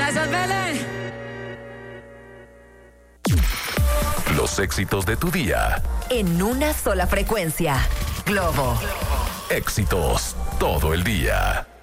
Gracias, Belén. Los éxitos de tu día. En una sola frecuencia. Globo. Éxitos todo el día.